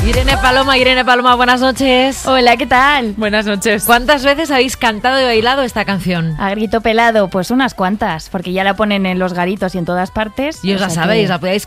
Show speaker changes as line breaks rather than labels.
Irene Paloma, buenas noches.
Hola, ¿qué tal?
Buenas noches.
¿Cuántas veces habéis cantado y bailado esta canción?
A grito pelado, pues unas cuantas, porque ya la ponen en los garitos y en todas partes.
Y os la sabéis, la podéis